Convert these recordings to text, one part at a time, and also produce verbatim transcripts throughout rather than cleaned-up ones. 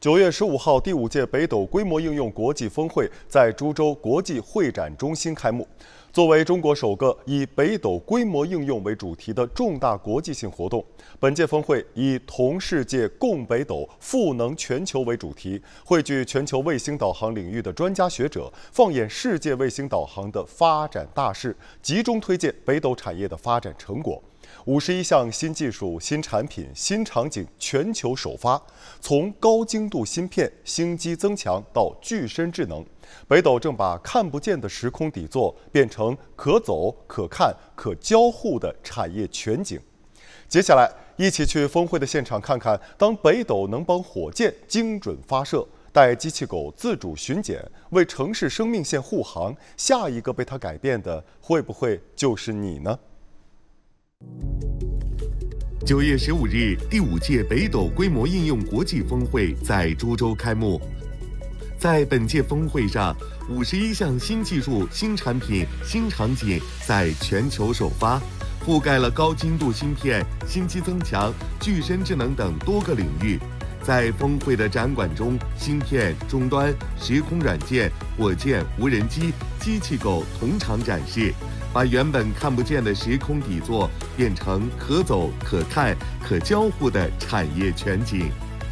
九月十五号，第五届北斗规模应用国际峰会在株洲国际会展中心开幕。作为中国首个以北斗规模应用为主题的重大国际性活动，本届峰会以“同世界共北斗，赋能全球”为主题，汇聚全球卫星导航领域的专家学者，放眼世界卫星导航的发展大势，集中推荐北斗产业的发展成果。五十一项新技术、新产品、新场景全球首发，从高精度芯片、星机增强到具身智能，北斗正把看不见的时空底座变成可走、可看、可交互的产业全景。接下来，一起去峰会的现场看看，当北斗能帮火箭精准发射，带机器狗自主巡检，为城市生命线护航，下一个被它改变的，会不会就是你呢？ 九月十五日，第五届北斗规模应用国际峰会在株洲开幕。在本届峰会上，五十一项新技术、新产品、新场景在全球首发，覆盖了高精度芯片、星机增强、具身智能等多个领域。在峰会的展馆中，芯片、终端、时空软件、火箭、无人机、机器狗同场展示，把原本看不见的时空底座变成可走、可看、可交互的产业全景。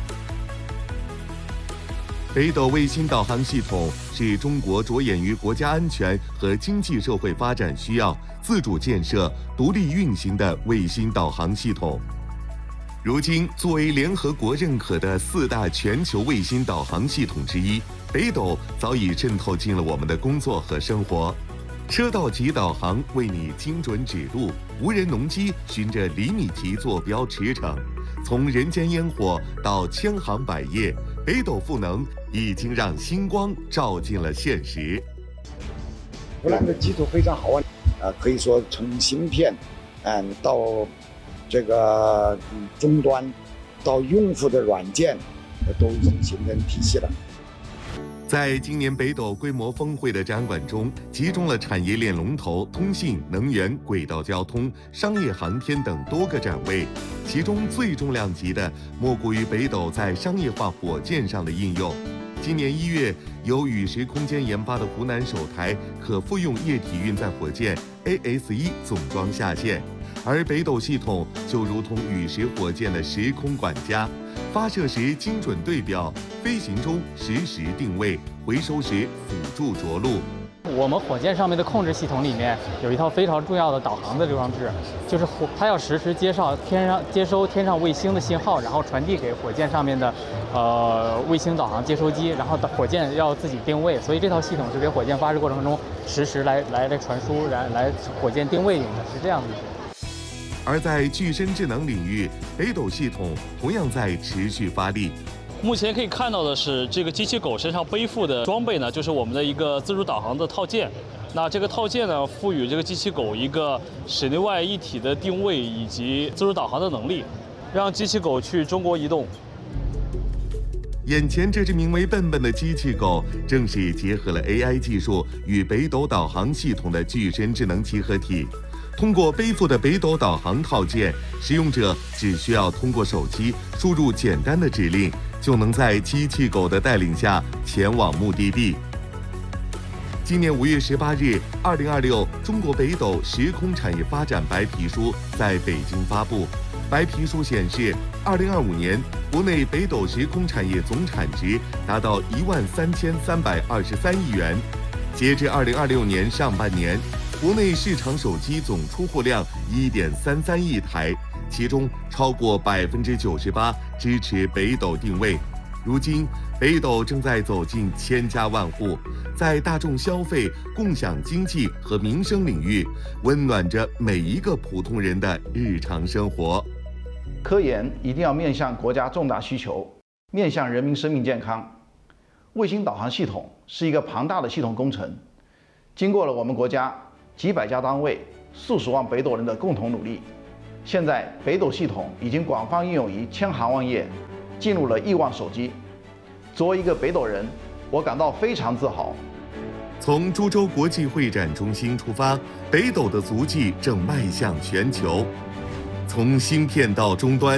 北斗卫星导航系统是中国着眼于国家安全和经济社会发展需要，自主建设、独立运行的卫星导航系统。如今，作为联合国认可的四大全球卫星导航系统之一，北斗早已渗透进了我们的工作和生活。车道级导航为你精准指路，无人农机循着厘米级坐标驰骋，从人间烟火到千行百业，北斗赋能已经让星光照进了现实。 荷兰的技术非常好啊，呃，可以说从芯片，嗯，到这个嗯终端，到用户的软件，都已经形成体系了。 在今年北斗规模峰会的展馆中，集中了产业链龙头、通信、能源、轨道交通、商业航天等多个展位。其中最重量级的，莫过于北斗在商业化火箭上的应用。今年一月，由宇石空间研发的湖南首台可复用液体运载火箭 A S 一总装下线，而北斗系统就如同宇石火箭的时空管家。发射时精准对表，飞行中实时定位，回收时辅助着陆。 我们火箭上面的控制系统里面有一套非常重要的导航的装置，就是火它要实时接上天上接收天上卫星的信号，然后传递给火箭上面的呃卫星导航接收机，然后火箭要自己定位，所以这套系统是给火箭发射过程中实时来来来传输，来来火箭定位用的，是这样的。 而在具身智能领域，北斗系统同样在持续发力。 目前可以看到的是，这个机器狗身上背负的装备呢，就是我们的一个自主导航的套件。那这个套件呢，赋予这个机器狗一个室内外一体的定位以及自主导航的能力，让机器狗去中国移动。 眼前这只名为笨笨的机器狗，正是结合了 A I 技术与北斗导航系统的具身智能集合体。通过背负的北斗导航套件，使用者只需要通过手机输入简单的指令，就能在机器狗的带领下前往目的地。今年五月十八日，二零二六中国北斗时空产业发展白皮书在北京发布。白皮书显示，二零二五年国内北斗时空产业总产值达到一万三千三百二十三亿元。截至二零二六年上半年，国内市场手机总出货量一点三三亿台，其中超过百分之九十八支持北斗定位。如今，北斗正在走进千家万户，在大众消费、共享经济和民生领域，温暖着每一个普通人的日常生活。 科研一定要面向国家重大需求，面向人民生命健康。卫星导航系统是一个庞大的系统工程，经过了我们国家几百家单位、数十万北斗人的共同努力，现在北斗系统已经广泛应用于千行万业，进入了亿万手机。作为一个北斗人，我感到非常自豪。 从株洲国际会展中心出发，北斗的足迹正迈向全球。从芯片到终端，从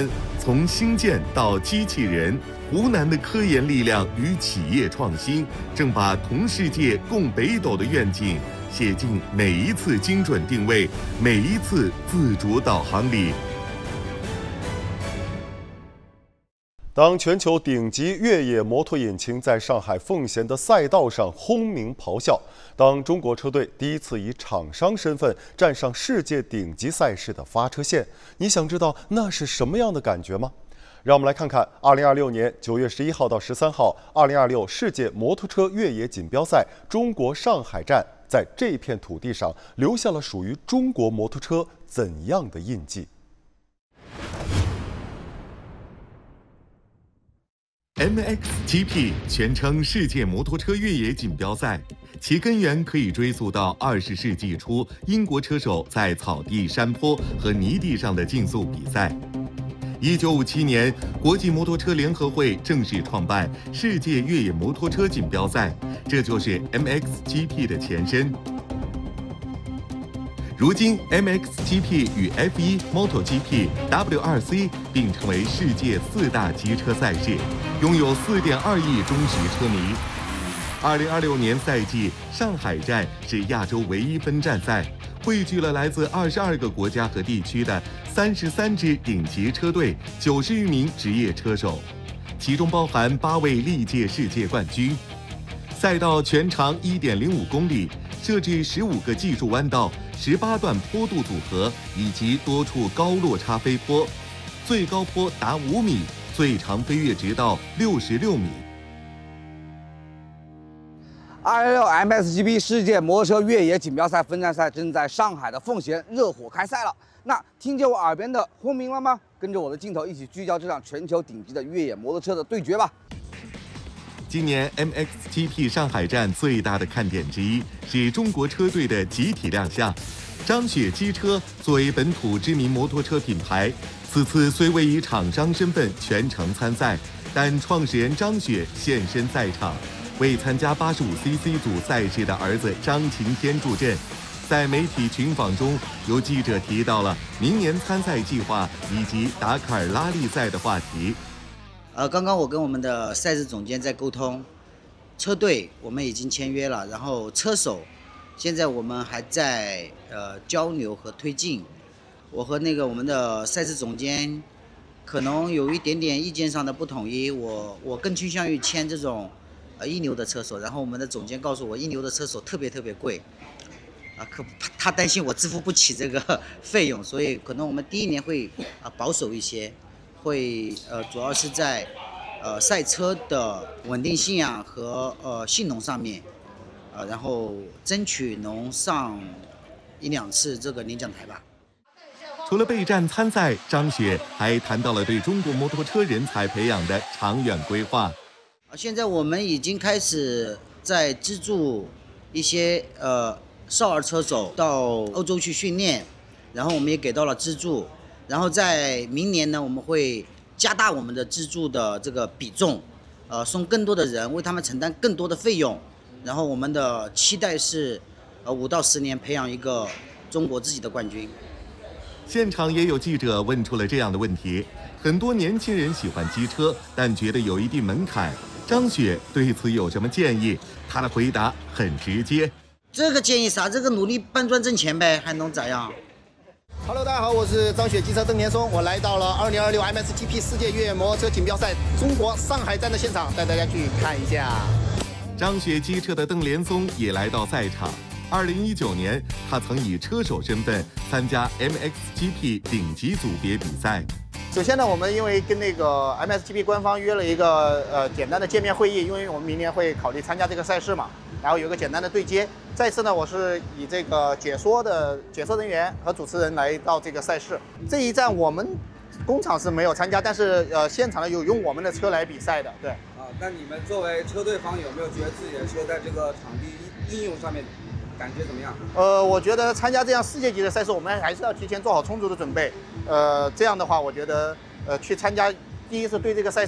从星舰到机器人，湖南的科研力量与企业创新，正把同世界共北斗的愿景写进每一次精准定位、每一次自主导航里。 当全球顶级越野摩托引擎在上海奉贤的赛道上轰鸣咆哮，当中国车队第一次以厂商身份站上世界顶级赛事的发车线，你想知道那是什么样的感觉吗？让我们来看看二零二六年九月十一号到十三号二零二六世界摩托车越野锦标赛中国上海站在这片土地上留下了属于中国摩托车怎样的印记。 M X G P 全称世界摩托车越野锦标赛，其根源可以追溯到二十世纪初英国车手在草地、山坡和泥地上的竞速比赛。一九五七年，国际摩托车联合会正式创办世界越野摩托车锦标赛，这就是 M X G P 的前身。如今 ，M X G P 与 F 一 MotoGP、W R C 并成为世界四大机车赛事，拥有 四点二亿忠实车迷。二零二六年赛季上海站是亚洲唯一分站赛，汇聚了来自二十二个国家和地区的三十三支顶级车队、九十余名职业车手，其中包含八位历届世界冠军。赛道全长 一点零五公里，设置十五个技术弯道、十八段坡度组合以及多处高落差飞坡，最高坡达五米，最长飞跃直到六十六米。 二零二六 M X G P 世界摩托车越野锦标赛分站赛正在上海的奉贤热火开赛了。那听见我耳边的轰鸣了吗？跟着我的镜头一起聚焦这场全球顶级的越野摩托车的对决吧。 今年 M X G P 上海站最大的看点之一是中国车队的集体亮相。张雪机车作为本土知名摩托车品牌，此次虽未以厂商身份全程参赛，但创始人张雪现身赛场，为参加 八十五 C C 组赛事的儿子张晴天助阵。在媒体群访中，有记者提到了明年参赛计划以及达喀尔拉力赛的话题。 呃，刚刚我跟我们的赛事总监在沟通，车队我们已经签约了，然后车手现在我们还在呃交流和推进。我和那个我们的赛事总监可能有一点点意见上的不统一，我我更倾向于签这种呃一流的车手，然后我们的总监告诉我，一流的车手特别特别贵，啊，可他担心我支付不起这个费用，所以可能我们第一年会啊保守一些。会呃，主要是在呃赛车的稳定性啊和呃性能上面，呃，然后争取能上一两次这个领奖台吧。 除了备战参赛，张雪还谈到了对中国摩托车人才培养的长远规划。 现在我们已经开始在资助一些呃少儿车手到欧洲去训练，然后我们也给到了资助。然后在明年呢，我们会加大我们的资助的这个比重，呃，送更多的人为他们承担更多的费用。然后我们的期待是，呃，五到十年培养一个中国自己的冠军。 现场也有记者问出了这样的问题：很多年轻人喜欢机车，但觉得有一定门槛。张雪对此有什么建议？她的回答很直接： 这个建议啥？这个努力搬砖挣钱呗，还能咋样 ？Hello， 大家好，我是张雪机车邓年松，我来到了二零二六 M X G P 世界越野摩托车锦标赛中国上海站的现场，带大家去看一下。 张雪机车的邓连松也来到赛场。二零一九年，他曾以车手身份参加 M X G P 顶级组别比赛。 首先呢，我们因为跟那个 M X G P 官方约了一个呃简单的见面会议，因为我们明年会考虑参加这个赛事嘛，然后有个简单的对接。再次呢，我是以这个解说的解说人员和主持人来到这个赛事。这一站我们工厂是没有参加，但是呃现场呢有用我们的车来比赛的。对。 啊，那你们作为车队方有没有觉得自己的车在这个场地应用上面感觉怎么样？ 呃，我觉得参加这样世界级的赛事，我们还是要提前做好充足的准备。呃，这样的话，我觉得呃去参加，第一是对这个赛事